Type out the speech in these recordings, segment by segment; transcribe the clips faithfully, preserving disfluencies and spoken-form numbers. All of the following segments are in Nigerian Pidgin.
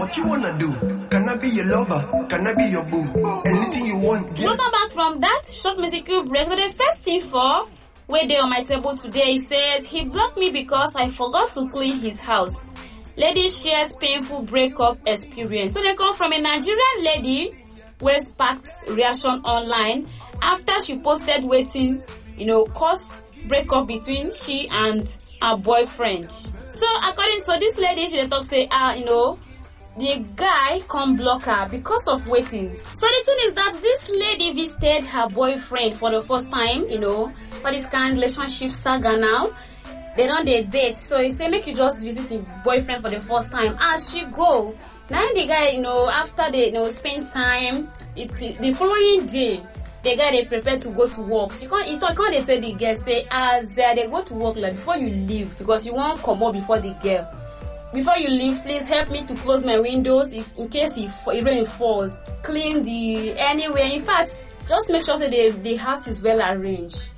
what you wanna do? Can I be your lover? Can I be your boo? Anything you want, give. Welcome back from that short musical break. So the first thing for where they on my table today, it says he blocked me because I forgot to clean his house. Lady shares painful breakup experience. So they come from a Nigerian lady who sparked reaction online after she posted waiting, you know, cause breakup between she and her boyfriend. So according to this lady, she talk say, ah, uh, you know, the guy come block her because of waiting. So the thing is that this lady visited her boyfriend for the first time, you know, for this kind of relationship saga now. They don't they date, so he say make you just visit your boyfriend for the first time. As she go, now the guy, you know, after they, you know, spend time, it's the following day, the guy they prepare to go to work. So you can't, you can't they tell the girl say as uh, they go to work like before you leave because you won't come up before the girl. Before you leave, please help me to close my windows if in case if it rain falls. Clean the anywhere. In fact, just make sure that the the house is well arranged.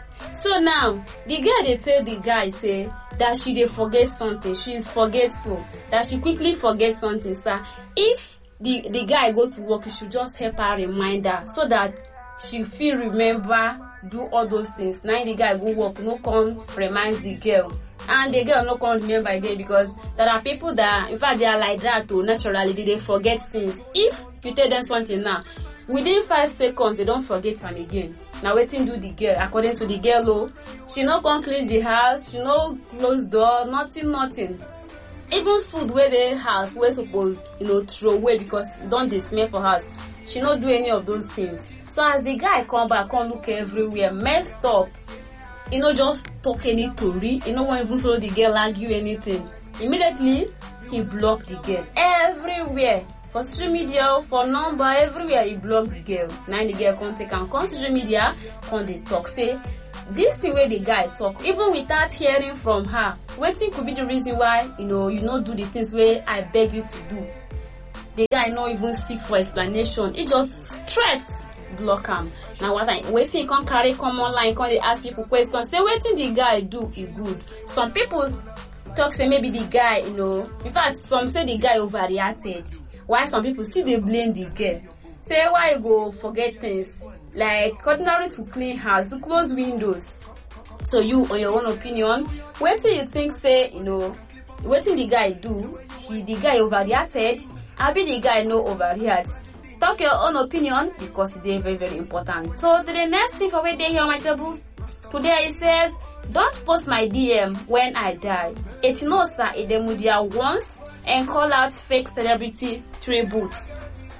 So now, the girl they tell the guy say that she they forget something. She is forgetful. That she quickly forget something. So if the the guy goes to work, you should just help her remind her so that she feel remember do all those things. Now the guy go work, no come remind the girl. And the girl no come remember again because there are people that, in fact, they are like that too. Naturally, they, they forget things. If you tell them something now, within five seconds, they don't forget them again. Now, waiting do the girl. According to the girl, oh, she no come clean the house, she no close door, nothing, nothing. Even food where the house, we're supposed, you know, throw away because don't they smell for house. She no do any of those things. So as the guy come back, come look everywhere, messed up. You know, just talk any story. You know, won't even follow the girl, argue anything. Immediately, he blocked the girl. Everywhere. For social media, for number, everywhere, he blocked the girl. Now the girl can't take and come social media, come they talk. Say, this thing where the guy talk, even without hearing from her, waiting could be the reason why, you know, you not do the things where I beg you to do. The guy not even seek for explanation. He just threats. Block him. Now what I waiting can carry come online, can they ask people questions? Say waiting the guy do is good. Some people talk say maybe the guy, you know, in fact some say the guy overreacted. Why some people still they blame the girl. Say why you go forget things like ordinary to clean house, to close windows. So you on your own opinion, what do you think say, you know, waiting the guy do, he the guy overreacted, I be the guy no overreact. Talk your own opinion because it's very, very important. So the next thing for where they here on my table today it says, don't post my D M when I die. Etinosa Edemudia once and call out fake celebrity tributes.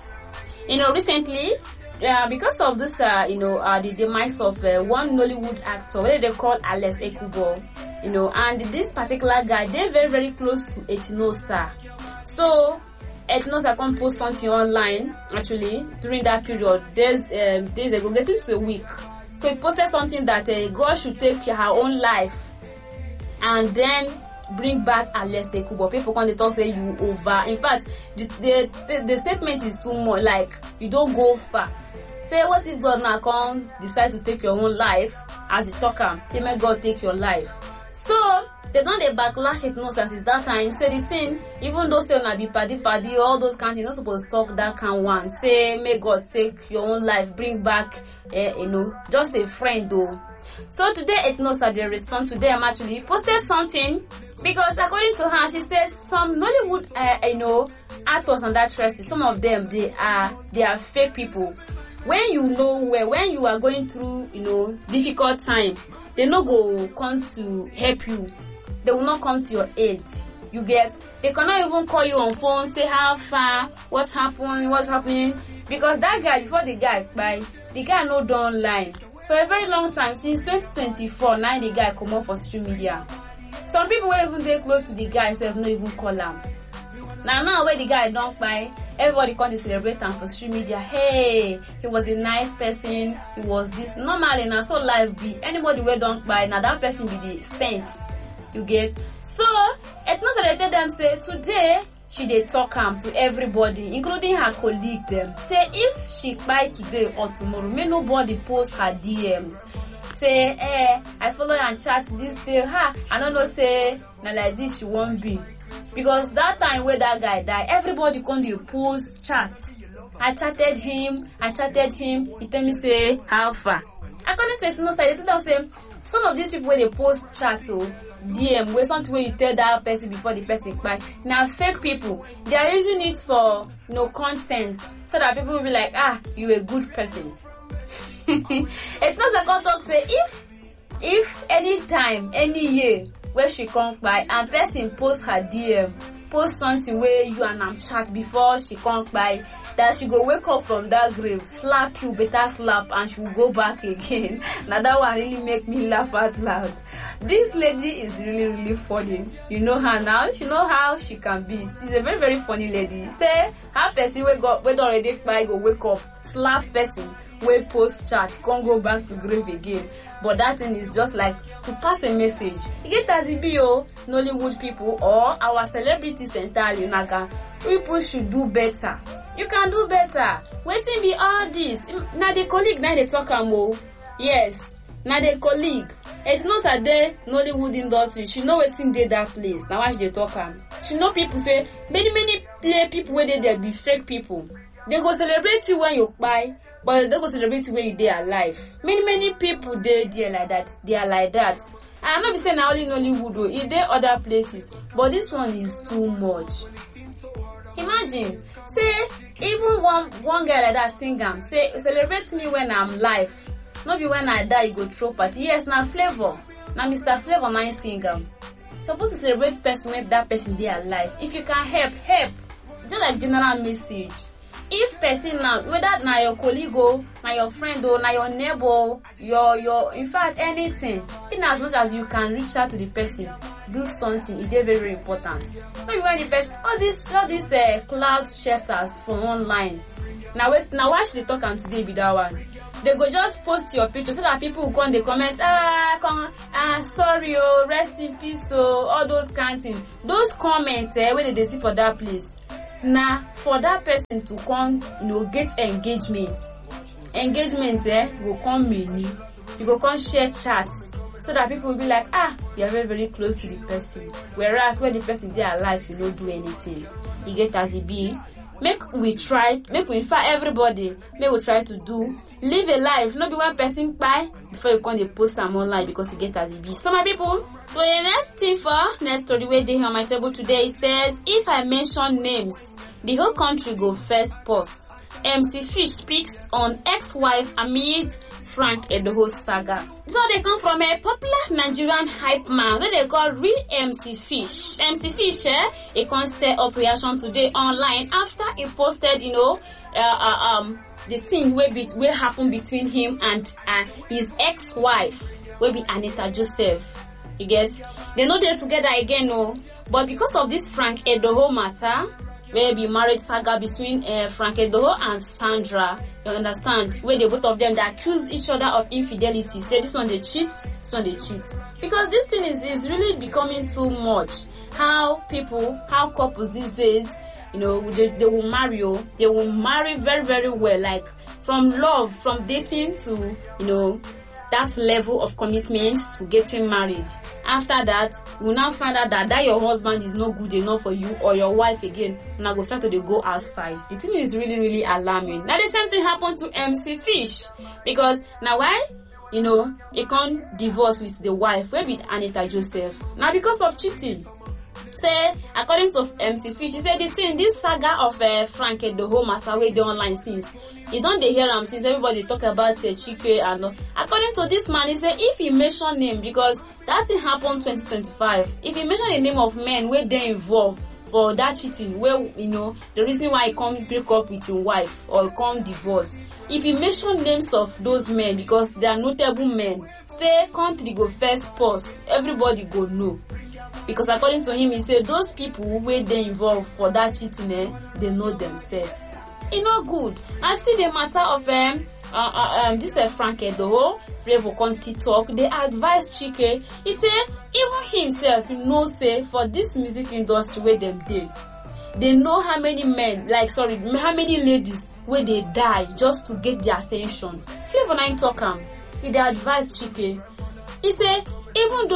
You know, recently, uh, because of this, uh, you know, uh, the demise of uh, one Nollywood actor, where they call Alex Ekubo, you know, and this particular guy, they're very, very close to Etinosa. So, Etinosa can post something online actually during that period days um, days ago, getting to a week. So he posted something that uh, God should take her own life and then bring back Alex Ekubo. People can talk say you over. In fact, the, the the the statement is too much. Like you don't go far. Say what if God now come decide to take your own life as you talk am? Say may God take your life. So they don't they backlash it no since that time. Say the thing, even though say na be paddy paddy, all those kind, you're not supposed to talk that kind one. Say may God take your own life, bring back, eh, you know, just a friend though. So today Etinosa they respond to them actually posted something because according to her, she says some Nollywood, uh, you know, actors and actresses, some of them they are they are fake people. When you know where when you are going through, you know, difficult time, they no go come to help you. They will not come to your aid. You get, they cannot even call you on phone, say how far, what's happening, what's happening. Because that guy, before the guy by the guy no done online. For a very long time, since twenty twenty-four, now the guy come up for social media. Some people were even there close to the guy, so no even call him. Now, now where the guy don't buy, everybody come to celebrate him for social media. Hey, he was a nice person, he was this. Normally, now so life be, anybody where don't buy, now that person be the saint. You get? So, it's not that I tell them, say, today, she dey talk am to everybody, including her colleague them. Say, if she buy today or tomorrow, may nobody post her D Ms. Say, eh, I follow and chat this day, ha, I don't know, say, now like this she won't be. because that time where that guy die, everybody come dey post chat. I chatted him, I chatted him, he tell me say how far. According to no side, they tell say some of these people where they post chat so D M where something where you tell that person before the person buy. Now fake people, they are using it for you know content so that people will be like, ah, you a good person. It's not second talk say if if any time, any year where she come by and person post her D M, post something where you and am chat before she come by, that she go wake up from that grave, slap you, better slap, and she will go back again. Now that one really make me laugh out loud. This lady is really really funny. You know her now. You know how she can be. She's a very very funny lady. Say her person wake up, wait already by go wake up, slap person, wait post chat, can't go back to grave again. But that thing is just like to pass a message. You get as it be oh, Nollywood people or our celebrities entirely, Naga. People should do better. You can do better. Waiting be all this. Now the colleague now they talk am. Yes. Now the colleague. It's not a day Nollywood industry. She know waiting dey that place. Now why they talk am? She know people say many many play people where they there be fake people. They go celebrate you when you buy, but they go celebrate you when you dey alive. Many many people they there like that. They are like that. I'm not be saying now only Nollywood though. If there other places, but this one is too much. Imagine, say even one one guy like that sing am, say celebrate me when I'm live. Not be when I die you go throw party. Yes, now Flavor. Now Mister Flavor man sing am. Supposed to celebrate person when that person dey alive. If you can help, help. Just like general message. If person now, whether na your colleague or na your friend or na your neighbor, your your in fact anything, in as much as you can reach out to the person, do something. It is very very important. Maybe when the person, all these all these uh, cloud chasers from online. Now wait, now watch the talk and today be that one. They go just post your picture so that people will come they comment, ah, come, ah, sorry, oh, rest in peace, oh, all those kind of things. Those comments, eh, where they see for that place. Now, for that person to come, you know, get engagement. Engagement, eh, go come menu. You go come share chats. So that people will be like, ah, you are very, very close to the person. Whereas when the person they are alive, you don't do anything. You get as it be. Make we try, make we find everybody, make we try to do, live a life, not be one person buy before you come to post them online because you get as it be. So my people, so the next thing for, next story where they on my table today, it says, if I mention names, the whole country go first pause. M C Fish speaks on ex-wife amid Frank Edoho saga. So they come from a popular Nigerian hype man where they call Real M C Fish. M C Fish, eh, a constant up reaction today online after he posted, you know, uh, uh, um, the thing where be where happened between him and uh, his ex-wife, where be Anita Joseph. You guess they know they're together again, no, but because of this Frank Edoho matter, where be marriage saga between uh, Frank Edoho and Sandra, you understand, where they both of them they accuse each other of infidelity, say this one they cheat, this one they cheat, because this thing is is really becoming too much. How people, how couples these days, you know, they, they will marry, oh, they will marry very very well, like from love, from dating to, you know, that level of commitment to getting married. After that, you will now find out that, that your husband is not good enough for you or your wife again. Now go start to go outside. The thing is really, really alarming. Now the same thing happened to M C Fish. Because now why? You know, he can't divorce with the wife, where be Anita Joseph. Now because of cheating. Say, according to M C Fish, he said the thing, this saga of uh, Frank Edoho matter where they online since. You don't they hear him since everybody talk about uh, Chike and uh, according to this man, he said if he mention name, because that thing happened twenty twenty-five, if he mention the name of men where they involved for that cheating, where you know the reason why he can't break up with your wife or can't divorce, if he mention names of those men because they are notable men, say country go first pause, everybody go know. Because according to him, he said those people where they involved for that cheating, eh, they know themselves. It's not good. And see the matter of um, uh, uh, um this uh, Frank Edoho, Flavor Consti talk, they advise Chike. He said even himself knows say for this music industry where them did, they know how many men, like sorry, how many ladies where they die just to get their attention. Flavor nine talk him. He they advise Chike. He said even those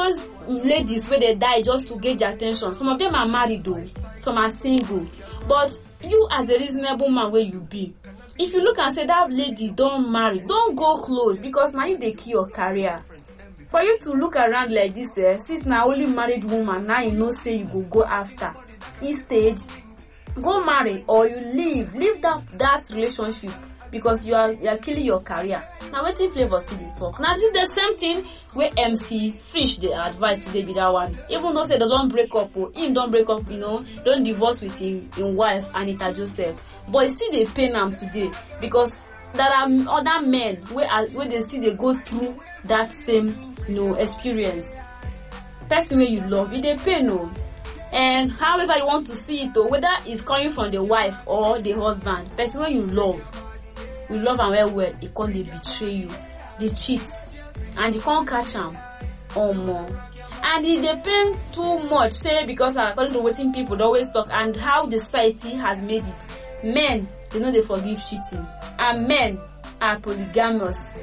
ladies where they die just to get their attention. Some of them are married though, some are single. But you as a reasonable man where you be, if you look and say that lady don't marry, don't go close, because now you they kill your career. For you to look around like this, eh, since now only married woman, now you know say you go go after. Instead, go marry or you leave, leave that that relationship, because you are you are killing your career. Now wetin Flavour still dey talk. Now this is the same thing where M C Fish dey advise today be that one. Even though say they don't break up, or him don't break up, you know, don't divorce with him, him wife Anita Joseph, but still they pain am today, because there are other men where where they see they go through that same, you know, experience. Person where you love, you they pain no. And however you want to see it, though, whether it's coming from the wife or the husband, person where you love, you love and well well, it can't they betray you, they cheat, and you can't catch them or more. And if they pain too much, say because according to what people always talk and how the society has made it, men they know they forgive cheating, and men are polygamous.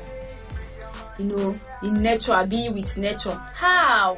You know, in nature, be with nature. How?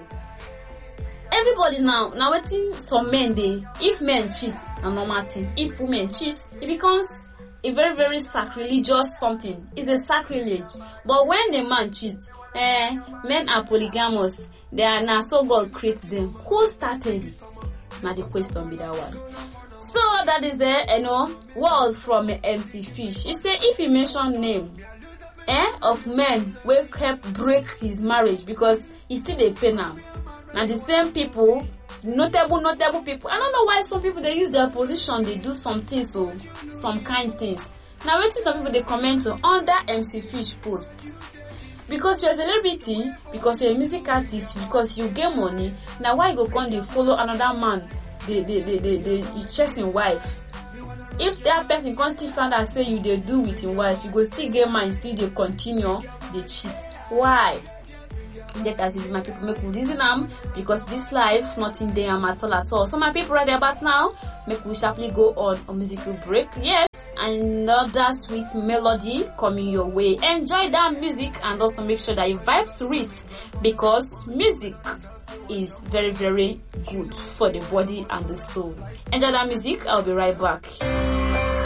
Everybody now, now waiting some men they, if men cheat, a normal thing. If women cheat, it becomes a very, very sacrilegious something. It's a sacrilege. But when the man cheats, eh, men are polygamous. They are now, so God created them. Who started it? Now the question be that one. So that is the, you know, words from M C Fish. He said if he mention name, eh, of men will help break his marriage because he still they pay now. Now the same people, notable, notable people. I don't know why some people they use their position, they do some things, so some kind things. Now waiting some people they comment on under M C Fish post. Because you're a celebrity, because you're a music artist, because you get money, now why you go come they follow another man, they they they they, they you chasing wife. If that person constantly find out say you they do with your wife, you go still get money, still they continue, they cheat. Why? Get as if my people make reason them, because this life nothing there at all at all. So my people right about now, make we sharply go on a musical break. Yes, another sweet melody coming your way. Enjoy that music and also make sure that you vibe to it, because music is very very good for the body and the soul. Enjoy that music. I'll be right back.